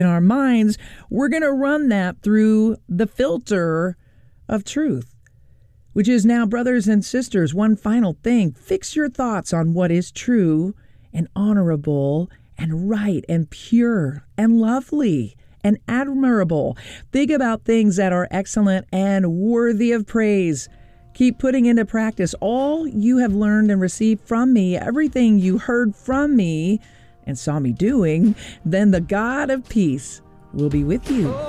in our minds, we're going to run that through the filter of truth, which is now, brothers and sisters, one final thing. Fix your thoughts on what is true and honorable and right and pure and lovely and admirable. Think about things that are excellent and worthy of praise. Keep putting into practice all you have learned and received from me, everything you heard from me and saw me doing. Then the God of peace will be with you.